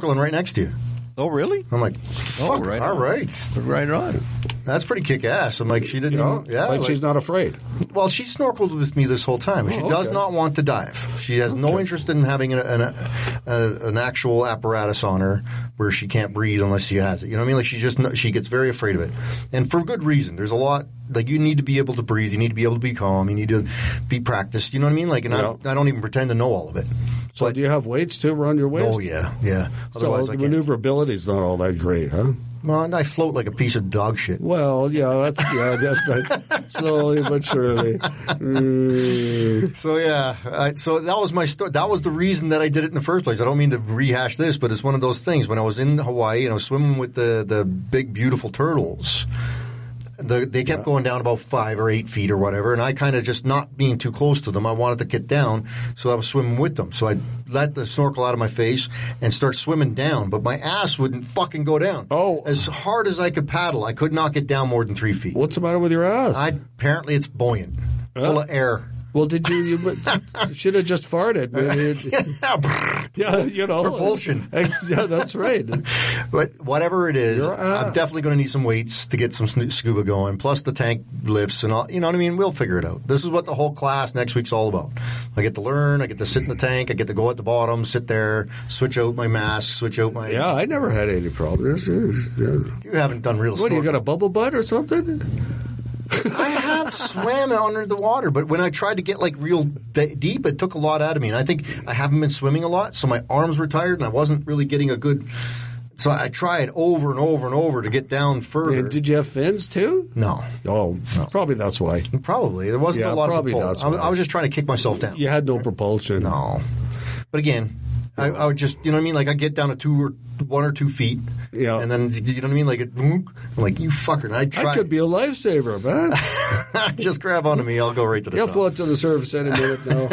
snorkeling right next to you. Oh, really? I'm like, fuck, right all on. right. Right on. That's pretty kick-ass. I'm like, she didn't even, like she's not afraid. Well, she snorkeled with me this whole time. She does not want to dive. She has no interest in having an actual apparatus on her where she can't breathe unless she has it. You know what I mean? Like she gets very afraid of it. And for good reason. There's a lot, like you need to be able to breathe. You need to be able to be calm. You need to be practiced. You know what I mean? Like, and I don't even pretend to know all of it. So do you have weights too around your waist? Oh, yeah. Otherwise, the maneuverability's not all that great, huh? Well, and I float like a piece of dog shit. Well, that's like slowly but surely. So so that was my story. That was the reason that I did it in the first place. I don't mean to rehash this, but it's one of those things. When I was in Hawaii and I was swimming with the big beautiful turtles, they kept going down about 5 or 8 feet or whatever, and I kind of just not being too close to them. I wanted to get down, so I was swimming with them. So I let the snorkel out of my face and start swimming down, but my ass wouldn't fucking go down. Oh. As hard as I could paddle, I could not get down more than 3 feet. What's the matter with your ass? Apparently it's buoyant, full of air. Well, you should have just farted. Yeah, Propulsion. Yeah, that's right. But whatever it is, I'm definitely going to need some weights to get some scuba going, plus the tank lifts and all. You know what I mean? We'll figure it out. This is what the whole class next week's all about. I get to learn. I get to sit in the tank. I get to go at the bottom, sit there, switch out my mask, switch out my... Yeah, I never had any problems. You haven't done real What, you got a bubble butt or something? I have swam under the water, but when I tried to get like real deep, it took a lot out of me. And I think I haven't been swimming a lot, so my arms were tired, and I wasn't really getting a good. So I tried over and over and over to get down further. And did you have fins too? No. Oh, no. Probably that's why. Probably there wasn't a lot of propulsion. I was just trying to kick myself down. You had no propulsion. No, but again. I would just, you know what I mean? Like, I get down to 1 or 2 feet. Yeah. And then, you know what I mean? Like, I'm like, you fucker. And I try. I could be a lifesaver, man. Just grab onto me. I'll go right to the top. You'll float to the surface any minute now.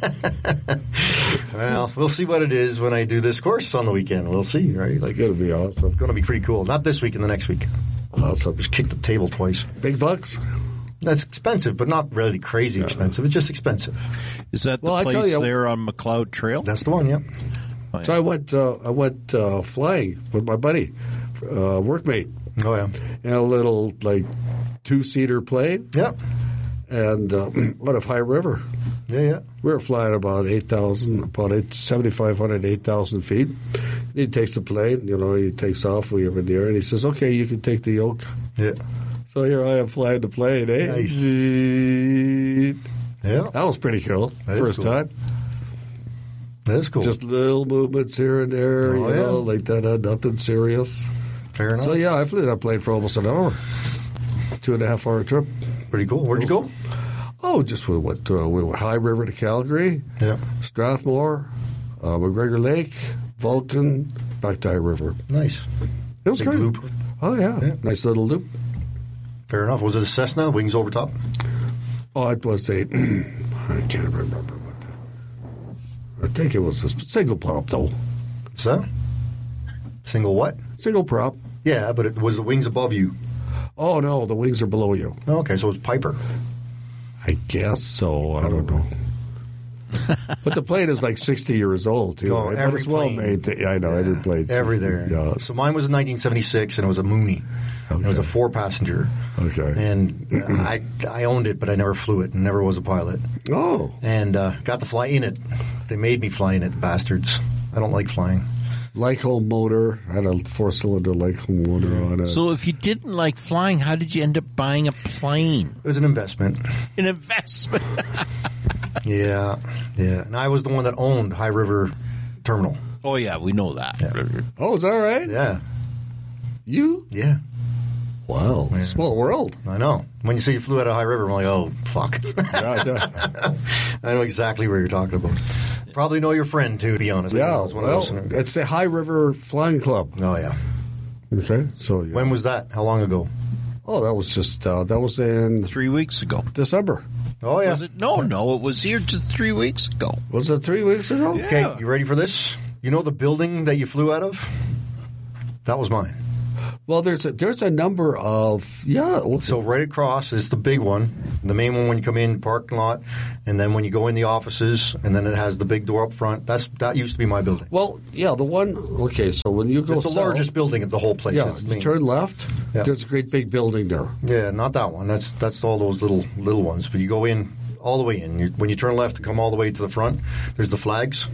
Well, we'll see what it is when I do this course on the weekend. We'll see, right? Like, it's going to be awesome. It's going to be pretty cool. Not this week and the next week. Awesome. Just kick the table twice. Big bucks? That's expensive, but not really crazy expensive. It's just expensive. Is that the place there on McLeod Trail? That's the one, yep. So I went flying with my buddy, workmate. Oh, yeah. In a little, 2-seater plane. Yep. And out of High River. Yeah. We were flying about 7,500, 8,000 feet. He takes the plane, he takes off. We were in the air, and he says, okay, you can take the yoke. Yeah. So here I am flying the plane, eh? Nice. Yeah. That was pretty cool. First time. That is cool. Just little movements here and there, like that, nothing serious. Fair enough. So, yeah, I flew that plane for almost an hour. 2.5-hour trip. Pretty cool. Where'd you go? Oh, just we went High River to Calgary, Strathmore, McGregor Lake, Vulcan, back to High River. Nice. It was Big great. loop. Oh, yeah. Nice little loop. Fair enough. Was it a Cessna, wings over top? Oh, it was I can't remember what that. I think it was a single prop, though. So? Single what? Single prop. Yeah, but it was the wings above you. Oh, no, the wings are below you. Okay, so it was Piper. I guess so. I don't know. But the plane is 60 years old, too. Oh, every it's well made. I know, every plane. Everything. Yeah. So mine was in 1976, and it was a Mooney. Okay. It was a 4-passenger. Okay. And I owned it, but I never flew it and never was a pilot. Oh. And got to fly in it. They made me fly in it, the bastards. I don't like flying. Lycombe motor. I had a 4-cylinder Lycombe motor on it. So if you didn't like flying, how did you end up buying a plane? It was an investment. An investment. Yeah. And I was the one that owned High River Terminal. Oh, yeah, we know that. Yeah. Oh, is that right? Yeah. You? Yeah. Wow. Yeah. Small world. I know. When you say you flew out of High River, I'm like, oh, fuck. Yeah. I know exactly what you're talking about. Probably know your friend, too, to be honest. Yeah. It's the High River Flying Club. Oh, yeah. Okay. So yeah. When was that? How long ago? Oh, that was just, that was in 3 weeks ago. December. Oh, yeah. Was it? No, it was here just 3 weeks ago. Was it 3 weeks ago? Yeah. Okay, you ready for this? You know the building that you flew out of? That was mine. Well, there's a number of So right across is the big one, the main one when you come in the parking lot, and then when you go in the offices, and then it has the big door up front. That used to be my building. Well, yeah, the one. Okay, so when you go, it's the largest building of the whole place. Yeah, you turn left. Yeah. There's a great big building there. Yeah, not that one. That's all those little ones. But you go in all the way in. When you turn left to come all the way to the front, there's the flags.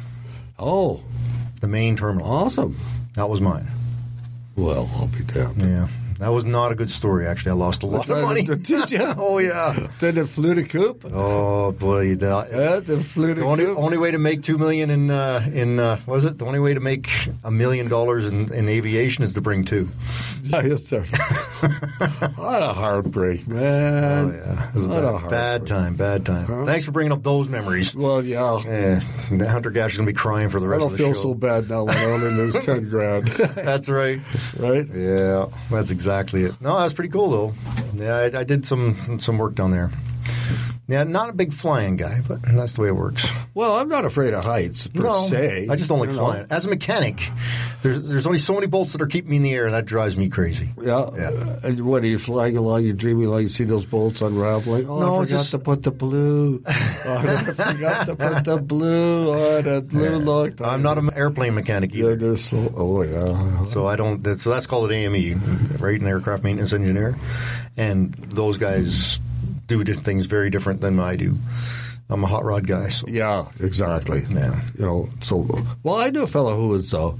Oh, the main terminal. Awesome. That was mine. Well, I'll be damned. Yeah. That was not a good story, actually. I lost a lot of money. Did you? Oh, yeah. Then it flew to coop? Oh, boy. Then flew to coop? Only way to make $2 million what is it? The only way to make $1 million in aviation is to bring two. Yes, sir. What a heartbreak, man. Oh, yeah. It was a bad time. Huh? Thanks for bringing up those memories. Well, yeah. The Hunter Gash is going to be crying for the rest of the show. I don't feel so bad now when I only lose 10 grand. That's right. Right? Yeah, that's exactly it. No, that's pretty cool, though. Yeah, I did some work down there. Yeah, not a big flying guy, but that's the way it works. Well, I'm not afraid of heights, per se. I just don't like flying. As a mechanic, there's only so many bolts that are keeping me in the air, and that drives me crazy. Yeah. And what, are you flying along, you're dreaming along, you see those bolts unraveling? Oh, no, I forgot to put the blue. I forgot to put the blue on a blue lock. I'm not an airplane mechanic either. Yeah, So I don't. So that's called an AME, right? An aircraft maintenance engineer, and those guys do things very different than I do. I'm a hot rod guy. So. Yeah, exactly. Yeah. Well, I knew a fellow who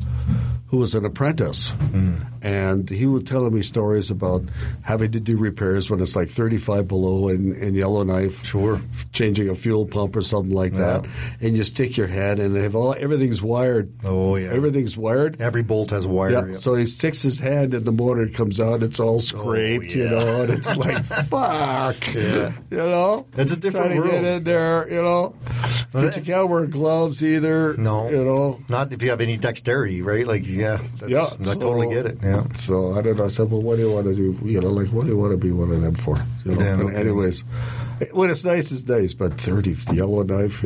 was an apprentice, and he would tell me stories about having to do repairs when it's like 35 below in Yellowknife. Sure. Changing a fuel pump or something like that. And you stick your head and everything's wired. Oh, yeah. Everything's wired. Every bolt has a wire. Yeah. Yep. So he sticks his hand and the motor comes out. It's all scraped, and it's like, fuck. Yeah. It's a different world. Trying to get in there, But you can't wear gloves either. No. Not if you have any dexterity, right? Like, I totally get it. Yeah. So I don't know. I said, well, what do you want to do? What do you want to be one of them for? Anyways, when it's nice, but 30 Yellowknife,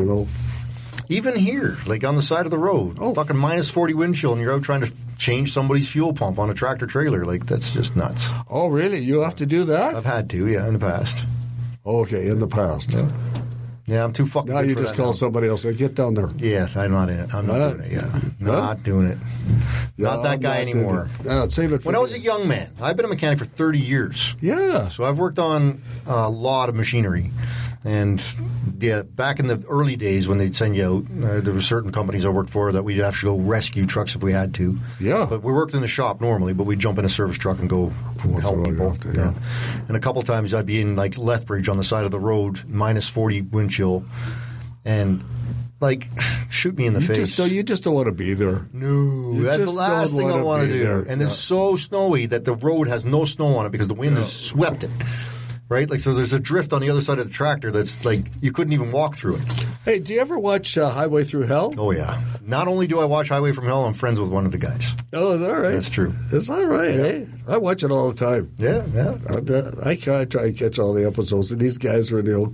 Even here, like on the side of the road, fucking minus 40 wind chill, and you're out trying to change somebody's fuel pump on a tractor trailer. Like, that's just nuts. Oh, really? You have to do that? I've had to, in the past. Okay, in the past. Yeah, I'm too fucking. Now you just call somebody else and get down there. Yes, I'm not in it. I'm not doing it. Yeah, not doing it. Not that guy anymore. Save it for when I was a young man, I've been a mechanic for 30 years. Yeah. So I've worked on a lot of machinery. And, back in the early days when they'd send you out, there were certain companies I worked for that we'd have to go rescue trucks if we had to. Yeah. But we worked in the shop normally, but we'd jump in a service truck and go help people. Yeah. And a couple of times I'd be in, like, Lethbridge on the side of the road, minus 40 wind chill, and, like, shoot me in the face. You just don't want to be there. No. That's the last thing I want to do. There. And it's so snowy that the road has no snow on it because the wind has swept it. Right? Like, so there's a drift on the other side of the tractor that's like, you couldn't even walk through it. Hey, do you ever watch Highway Through Hell? Oh, yeah. Not only do I watch Highway from Hell, I'm friends with one of the guys. Oh, is that right? That's true. Is that right, eh? I watch it all the time. Yeah. I try and catch all the episodes, and these guys are in the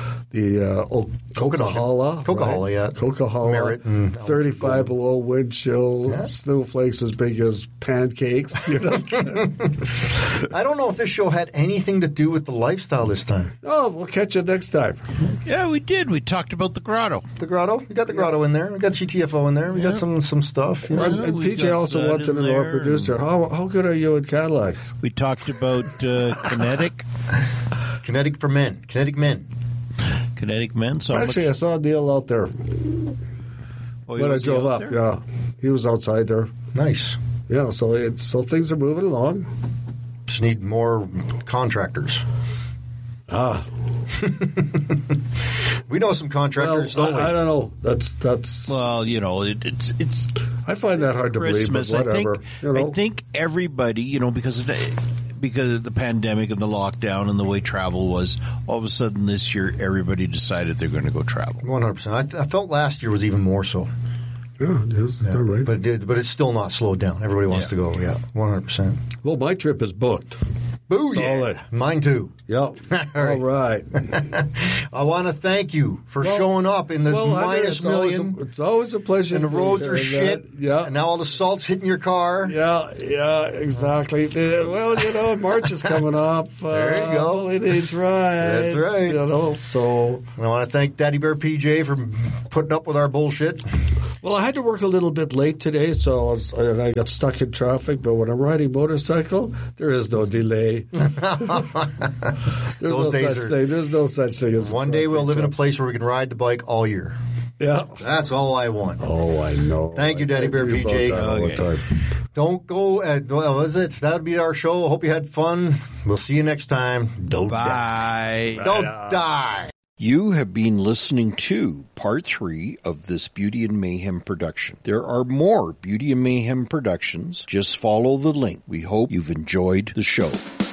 Coquihalla. Coquihalla, yeah. Coquihalla. Merritt and 35 below wind chill, snowflakes as big as pancakes. I don't know if this show had anything to do with the lifestyle this time. Oh, we'll catch you next time. Yeah, we did. We talked about the grotto. The grotto? We got the grotto in there. We got GTFO in there. We got some stuff. And PJ also wanted to know, our producer, how good are you at Cadillacs? We talked about Kinetic. Kinetic for men. Kinetic men. Kinetic men. So actually, I saw Neil out there when I drove up. Yeah, he was outside there. Nice. Yeah, so things are moving along. Just need more contractors. We know some contractors, don't we? I don't know. That's. Well, it's. I find that hard Christmas. To believe. But whatever. I think everybody, because of the pandemic and the lockdown and the way travel was, all of a sudden this year everybody decided they're going to go travel. 100%. I felt last year was even more so. Yeah, right. But it's still not slowed down. Everybody wants to go. Yeah, 100%. Well, my trip is booked. Boo! Solid. Yeah. Mine too. Yep. All right. I want to thank you for showing up in the minus million. It's always a pleasure. And the roads are shit. Yeah. And now all the salt's hitting your car. Yeah, exactly. Well, March is coming up. There you go. Holidays, right. That's right. So. And I want to thank Daddy Bear PJ for putting up with our bullshit. Well, I had to work a little bit late today, so I got stuck in traffic. But when I'm riding motorcycle, there is no delay. There's no such thing as one day we'll live in a place where we can ride the bike all year. Yeah. That's all I want. Oh, I know. Thank you, Daddy Bear PJ. Don't go. What was it? That would be our show. Hope you had fun. We'll see you next time. Don't die. Don't die. You have been listening to part 3 of this Beauty and Mayhem production. There are more Beauty and Mayhem productions. Just follow the link. We hope you've enjoyed the show.